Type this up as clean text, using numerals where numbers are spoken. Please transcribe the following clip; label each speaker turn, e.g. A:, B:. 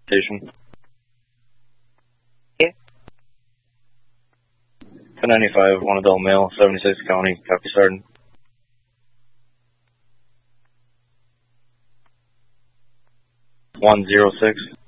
A: Station.
B: Yeah.
A: 1095, one adult male, 76 County, copy Sergeant. 106.